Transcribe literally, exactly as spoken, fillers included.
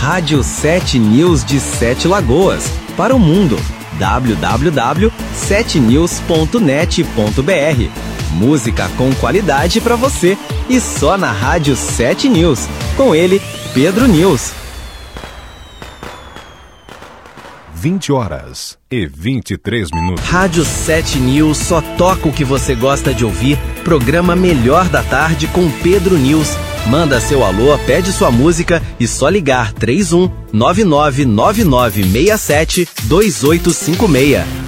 Rádio sete News de Sete Lagoas, para o mundo. w w w ponto sete news ponto net ponto b r. Música com qualidade para você e só na Rádio sete News. Com ele, Pedro News. vinte horas e vinte e três minutos. Rádio sete News só toca o que você gosta de ouvir. Programa Melhor da Tarde com Pedro News. Manda seu alô, pede sua música e só ligar três um nove nove nove nove seis sete dois oito cinco seis.